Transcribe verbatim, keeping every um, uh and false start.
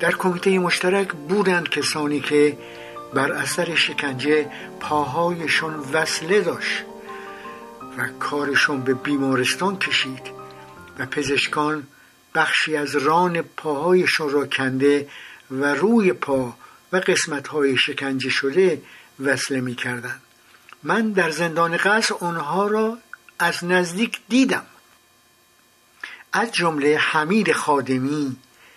در کمیته مشترک بودند کسانی که بر اثر شکنجه پاهایشان وصله داشت و کارشان به بیمارستان کشید و پزشکان بخشی از ران پاهایشان را کنده و روی پا و قسمت‌های شکنجه شده وصله می‌کردند. من در زندان قصر آنها را از نزدیک دیدم. از جمله حمید خادمی